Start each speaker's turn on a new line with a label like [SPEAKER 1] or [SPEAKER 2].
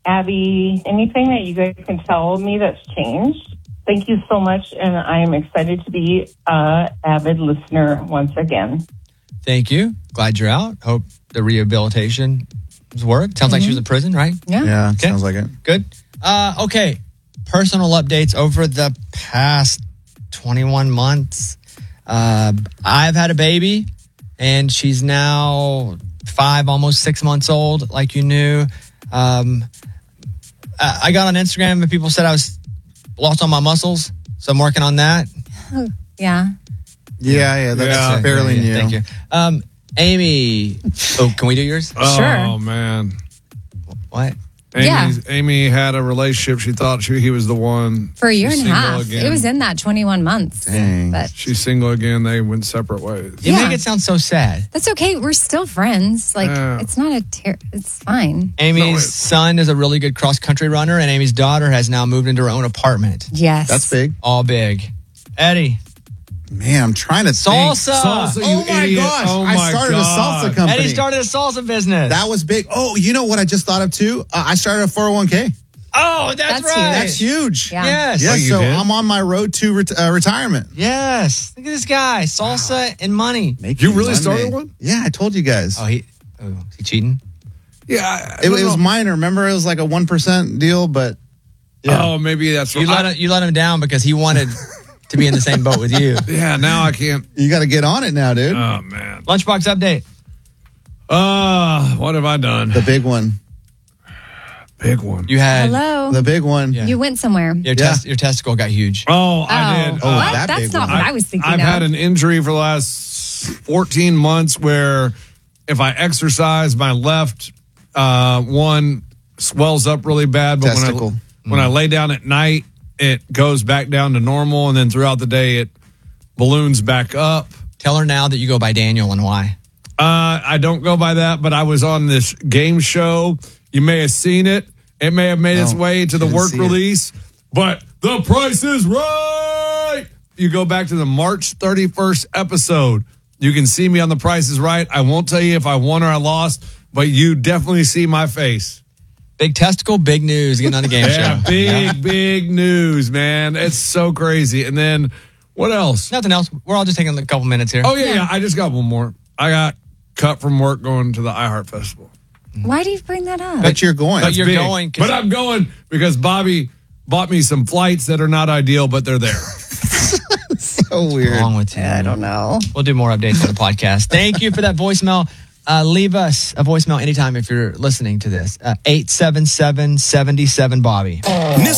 [SPEAKER 1] Abby, anything that you guys can tell me that's changed. Thank you so much, and I am excited to be an avid listener once again.
[SPEAKER 2] Thank you. Glad you're out. Hope the rehabilitation has worked. Sounds like she was in prison, right?
[SPEAKER 3] Yeah,
[SPEAKER 2] Okay.
[SPEAKER 3] sounds like it.
[SPEAKER 2] Good. Okay. Personal updates over the past 21 months. I've had a baby, and she's now 5, almost 6 months old, like you knew. I got on Instagram and people said I was lost on my muscles, so I'm working on that.
[SPEAKER 4] Yeah.
[SPEAKER 3] Yeah, that's fairly new.
[SPEAKER 2] Thank you. Amy, can we do yours?
[SPEAKER 4] Sure.
[SPEAKER 5] Oh, man.
[SPEAKER 2] What?
[SPEAKER 5] Amy had a relationship. She thought he was the one.
[SPEAKER 4] For a year
[SPEAKER 5] She's
[SPEAKER 4] and a
[SPEAKER 5] single
[SPEAKER 4] half.
[SPEAKER 5] again.
[SPEAKER 4] It was in that 21 months.
[SPEAKER 3] Dang.
[SPEAKER 4] But
[SPEAKER 5] She's single again. They went separate ways.
[SPEAKER 2] You make it sound so sad.
[SPEAKER 4] that's okay. We're still friends. Like, it's not it's fine.
[SPEAKER 2] Amy's son is a really good cross-country runner, and Amy's daughter has now moved into her own apartment.
[SPEAKER 4] Yes.
[SPEAKER 3] That's big.
[SPEAKER 2] All big. Eddie.
[SPEAKER 3] Man, I'm trying to
[SPEAKER 2] Salsa.
[SPEAKER 5] Salsa, you
[SPEAKER 3] Oh my
[SPEAKER 5] idiot.
[SPEAKER 3] gosh.
[SPEAKER 5] Oh
[SPEAKER 3] I
[SPEAKER 5] my
[SPEAKER 3] started
[SPEAKER 5] God.
[SPEAKER 3] a salsa company.
[SPEAKER 2] Eddie started a salsa business.
[SPEAKER 3] That was big. Oh, you know what I just thought of too? I started a 401k.
[SPEAKER 2] Oh, that's
[SPEAKER 4] That's
[SPEAKER 2] right.
[SPEAKER 4] huge.
[SPEAKER 3] That's huge.
[SPEAKER 4] Yeah.
[SPEAKER 2] Yes.
[SPEAKER 3] Yes,
[SPEAKER 5] you
[SPEAKER 3] so
[SPEAKER 5] did?
[SPEAKER 3] I'm on my road to retirement.
[SPEAKER 2] Yes. Look at this guy. Salsa and money.
[SPEAKER 5] You really started one?
[SPEAKER 3] Yeah, I told you guys.
[SPEAKER 2] Is he cheating?
[SPEAKER 5] Yeah.
[SPEAKER 3] It was minor. Remember, it was like a 1% deal, but yeah.
[SPEAKER 5] Oh, maybe that's
[SPEAKER 2] You let him down because he wanted to be in the same boat with you.
[SPEAKER 5] Yeah, now I can't.
[SPEAKER 3] You got to get on it now, dude.
[SPEAKER 5] Oh, man.
[SPEAKER 2] Lunchbox update.
[SPEAKER 5] What have I done?
[SPEAKER 3] The big one.
[SPEAKER 5] Big one.
[SPEAKER 2] You had
[SPEAKER 4] Hello.
[SPEAKER 3] The big one.
[SPEAKER 2] Yeah.
[SPEAKER 4] You went somewhere.
[SPEAKER 2] your testicle got huge.
[SPEAKER 5] Oh, I did.
[SPEAKER 3] Oh,
[SPEAKER 4] what?
[SPEAKER 3] that
[SPEAKER 4] That's
[SPEAKER 3] big
[SPEAKER 4] not
[SPEAKER 3] one.
[SPEAKER 4] what I was thinking
[SPEAKER 5] I've
[SPEAKER 4] of.
[SPEAKER 5] had an injury for the last 14 months where if I exercise, my left one swells up really bad. But
[SPEAKER 3] Testicle.
[SPEAKER 5] when I lay down at night, it goes back down to normal. And then throughout the day, it balloons back up.
[SPEAKER 2] Tell her now that you go by Daniel and why.
[SPEAKER 5] I don't go by that, but I was on this game show. You may have seen it. It may have made its way to the
[SPEAKER 3] didn't
[SPEAKER 5] work
[SPEAKER 3] see it.
[SPEAKER 5] release, but The Price is Right. You go back to the March 31st episode. You can see me on The Price is Right. I won't tell you if I won or I lost, but you definitely see my face.
[SPEAKER 2] Big testicle, big news. Getting on the game show.
[SPEAKER 5] Big news, man. It's so crazy. And then what else?
[SPEAKER 2] Nothing else. We're all just taking a couple minutes here.
[SPEAKER 5] Oh, yeah. I just got one more. I got cut from work going to the iHeart Festival.
[SPEAKER 4] Why do you bring that up?
[SPEAKER 3] But you're going.
[SPEAKER 2] But you're
[SPEAKER 5] Big.
[SPEAKER 2] going.
[SPEAKER 5] But I'm going because Bobby bought me some flights that are not ideal, but they're there.
[SPEAKER 3] So weird.
[SPEAKER 2] What's wrong with you?
[SPEAKER 4] I don't know.
[SPEAKER 2] We'll do more updates on the podcast. Thank you for that voicemail. Leave us a voicemail anytime if you're listening to this. 877-77-BOBBY.